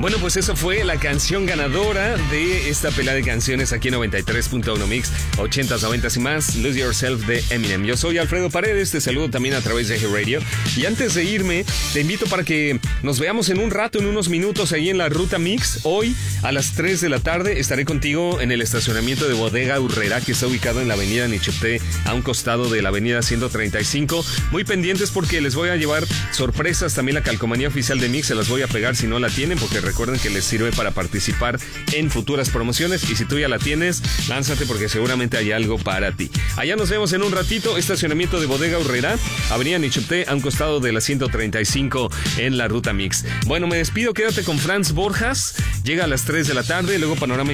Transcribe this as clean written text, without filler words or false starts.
Bueno, pues eso fue la canción ganadora de esta pelea de canciones aquí en 93.1 Mix, 80s, 90s y más, Lose Yourself de Eminem. Yo soy Alfredo Paredes, te saludo también a través de Eje Radio. Y antes de irme, te invito para que nos veamos en un rato, en unos minutos, ahí en la Ruta Mix. Hoy, a las 3 de la tarde, estaré contigo en el estacionamiento de Bodega Aurrerá, que está ubicado en la avenida Nichupté, a un costado de la avenida 135. Muy pendientes porque les voy a llevar sorpresas. También la calcomanía oficial de Mix se las voy a pegar si no la tienen, porque recuerden que les sirve para participar en futuras promociones. Y si tú ya la tienes, lánzate porque seguramente hay algo para ti. Allá nos vemos en un ratito. Estacionamiento de Bodega Aurrerá, avenida Nichupté, a un costado de la 135 en la Ruta Mix. Bueno, me despido. Quédate con Franz Borjas. Llega a las 3 de la tarde. Luego Panorama